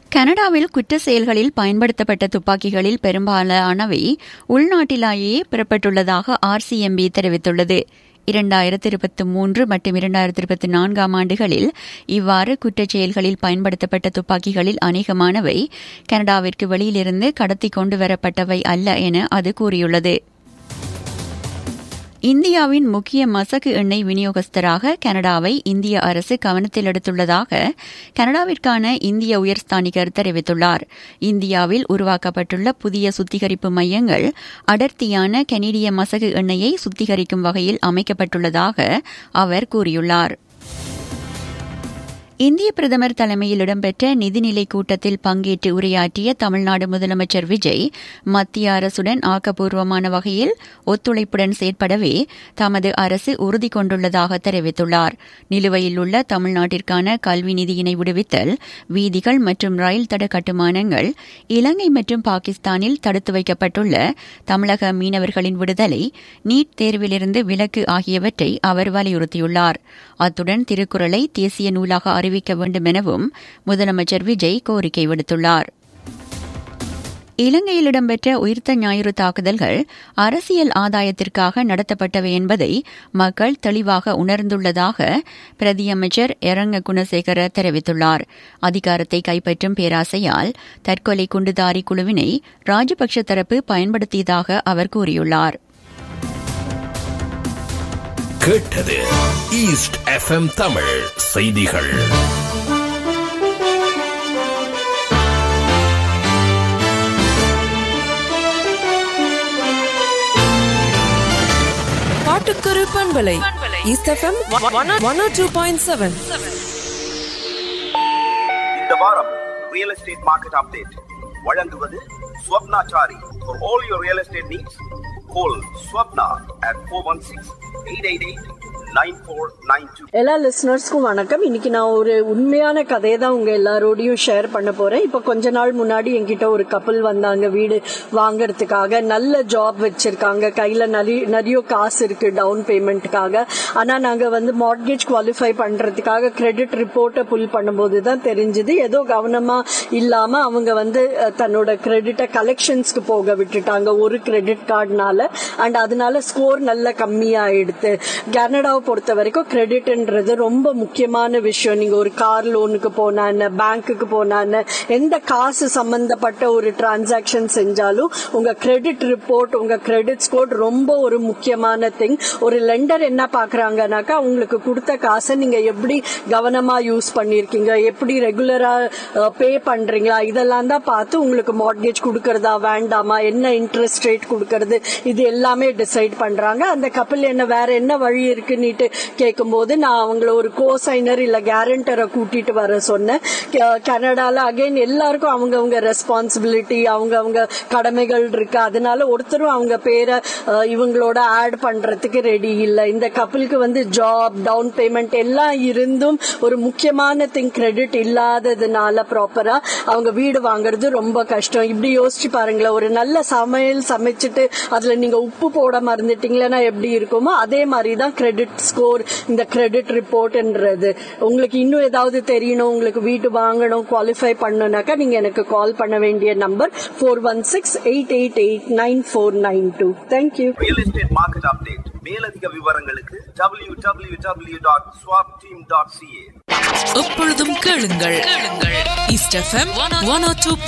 கனடாவில் குற்ற செயல்களில் பயன்படுத்தப்பட்ட துப்பாக்கிகளில் பெரும்பாலானவை உள்நாட்டிலேயே பெறப்பட்டுள்ளதாக RCMP தெரிவித்துள்ளது. 2023 மற்றும் 2024 ஆண்டுகளில் இவ்வாறு குற்றச் செயல்களில் பயன்படுத்தப்பட்ட துப்பாக்கிகளில் அநேகமானவை கனடாவிற்கு வெளியிலிருந்து கடத்தி கொண்டுவரப்பட்டவை அல்ல என அது கூறியுள்ளது. இந்தியாவின் முக்கிய மசகு எண்ணெய் விநியோகஸ்தராக கனடாவை இந்திய அரசு கவனத்தில் எடுத்துள்ளதாக கனடாவிற்கான இந்திய உயர்ஸ்தானிகர் தெரிவித்துள்ளார். இந்தியாவில் உருவாக்கப்பட்டுள்ள புதிய சுத்திகரிப்பு மையங்கள் அடர்த்தியான கனேடிய மசகு எண்ணெயை சுத்திகரிக்கும் வகையில் அமைக்கப்பட்டுள்ளதாக அவர் கூறியுள்ளார். இந்திய பிரதமர் தலைமையில் இடம்பெற்ற நிதிநிலை கூட்டத்தில் பங்கேற்று உரையாற்றிய தமிழ்நாடு முதலமைச்சர் விஜய் மத்திய அரசுடன் ஆக்கப்பூர்வமான வகையில் ஒத்துழைப்புடன் செயற்படவே தமது அரசு உறுதி கொண்டுள்ளதாக தெரிவித்துள்ளார். நிலுவையில் உள்ள தமிழ்நாட்டிற்கான கல்வி நிதியினை விடுவித்தல், வீதிகள் மற்றும் ரயில் தட கட்டுமானங்கள், இலங்கை மற்றும் பாகிஸ்தானில் தடுத்து வைக்கப்பட்டுள்ள தமிழக மீனவர்களின் விடுதலை, நீட் தேர்விலிருந்து விலக்கு ஆகியவற்றை அவர் வலியுறுத்தியுள்ளார். அத்துடன் திருக்குறளை தேசிய நூலாக அறிவிக்க வேண்டும் எனவும் முதலமைச்சர் விஜய் கோரிக்கை விடுத்துள்ளார். இலங்கையில் இடம்பெற்ற உயிர்த்த ஞாயிறு தாக்குதல்கள் அரசியல் ஆதாயத்திற்காக நடத்தப்பட்டவை என்பதை மக்கள் தெளிவாக உணர்ந்துள்ளதாக பிரதியமைச்சர் எரங்க குணசேகர தெரிவித்துள்ளார். அதிகாரத்தை கைப்பற்றும் பேராசையால் தற்கொலை குண்டுதாரி குழுவினை ராஜபக்ஷ தரப்பு பயன்படுத்தியதாக அவர் கூறியுள்ளார். கேட்டது ஈஸ்ட் FM தமிழ் செய்திகள். பாட்டுக்கரு பண்பலை ஈஸ்ட் FM 102.7. இந்த வாரம் ரியல் எஸ்டேட் மார்க்கெட் அப்டேட் வழங்குவது Swapnachari. For all your real estate needs, call Swapna at 416-888-9492. எல்லா லிசனர்ஸ்க்கும் வணக்கம். இன்னைக்கு நான் ஒரு உண்மையான கதையை தான் உங்க எல்லாரோடையும் ஷேர் பண்ண போறேன். இப்ப கொஞ்ச நாள் முன்னாடி என்கிட்ட ஒரு கப்பல் வந்தாங்க வீடு வாங்கறதுக்காக. நல்ல ஜாப் வச்சிருக்காங்க, கையில நிறைய காசு இருக்கு டவுன் பேமெண்ட்டுக்காக. ஆனா நாங்க மார்ட்கேஜ் குவாலிஃபை பண்றதுக்காக கிரெடிட் ரிப்போர்ட்டை புல் பண்ணும்போது தான் தெரிஞ்சது ஏதோ கவனமா இல்லாம அவங்க தன்னோட கிரெடிட்டை கலெக்ஷன்ஸ்க்கு போக விட்டுட்டாங்க ஒரு கிரெடிட் கார்டுனால. அண்ட் அதனால ஸ்கோர் நல்ல கம்மியாயிடுது. கனடாவை பொறுத்த வரைக்கும் கிரெடிட்ன்றது ரொம்ப முக்கியமான விஷயம். நீங்க ஒரு கார் லோனுக்கு போனான்னு, பேங்க்குக்கு போனான்னு, எந்த காசு சம்பந்தப்பட்ட ஒரு டிரான்சாக்சன் செஞ்சாலும் உங்க கிரெடிட் ரிப்போர்ட், உங்க கிரெடிட் ஸ்கோர் ரொம்ப ஒரு முக்கியமான திங். ஒரு லெண்டர் என்ன பாக்குறாங்கன்னாக்கா உங்களுக்கு கொடுத்த காசை நீங்க எப்படி கவனமா யூஸ் பண்ணிருக்கீங்க, எப்படி ரெகுலரா பே பண்றீங்களா, இதெல்லாம் தான் பார்த்து உங்களுக்கு மார்ட்கேஜ் கொடுக்கறதா வேண்டாமா, என்ன இன்ட்ரெஸ்ட் ரேட் கொடுக்கறது, இது எல்லாமே டிசைட் பண்றாங்க. அந்த கப்பல் என்ன வேற என்ன வழி இருக்குன்னு கேட்கும்போது நான் அவங்கள ஒரு கோசைனர் இல்ல கேரண்டரை கூட்டிட்டு வர சொன்னேன். கனடால அகைன் எல்லாருக்கும் அவங்கவுங்க ரெஸ்பான்சிபிலிட்டி, அவங்கவுங்க கடமைகள் இருக்கு. அதனால ஒருத்தரும் அவங்க பேரை இவங்களோட ஆட் பண்றதுக்கு ரெடி இல்லை. இந்த கப்பலுக்கு ஜாப், டவுன் பேமெண்ட் எல்லாம் இருந்தும் ஒரு முக்கியமான திங் கிரெடிட் இல்லாததுனால ப்ராப்பரா அவங்க வீடு வாங்குறது ரொம்ப கஷ்டம். இப்படி யோசிச்சு பாருங்களேன், ஒரு நல்ல சமையல் சமைச்சிட்டு அதுல நீங்க உப்பு போட மறந்துட்டீங்களா எப்படி இருக்குமோ அதே மாதிரிதான் கிரெடிட் ஸ்கோர், இந்த கிரெடிட் ரிப்போர்ட்ன்றது. உங்களுக்கு இன்னும் ஏதாவது தெரியணும், உங்களுக்கு வீட்டு வாங்கணும், குவாலிஃபை பண்ணணும்னாக்கா நீங்க எனக்கு கால் பண்ண வேண்டிய number 416-888-9492. Thank you. Real estate market update. மேலதிக விவரங்களுக்கு www.swapteam.ca. எப்பொழுதும் கேளுங்கள் ஈஸ்ட் FM 102.7.